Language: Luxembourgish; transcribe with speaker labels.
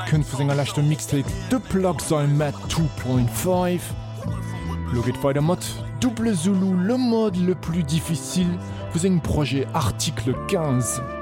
Speaker 1: kënnt vu senger lächte Mixtape de Plug sein mat 2.5. Lo geht weiter mat Double Zulu le mode le plus difficile vu segem Projet Article 15.